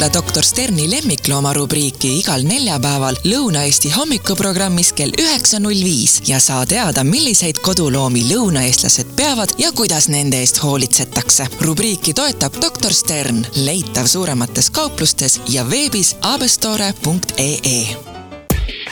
kuula Dr. Sterni lemmikloomarubriiki igal neljapäeval Lõuna-Eesti hommikuprogrammis kell 9.05 ja saa teada, milliseid koduloomi lõunaeestlased peavad ja kuidas nende eest hoolitsetakse. Rubriiki toetab Dr. Stern, leitav suuremates kauplustes ja veebis abestore.ee.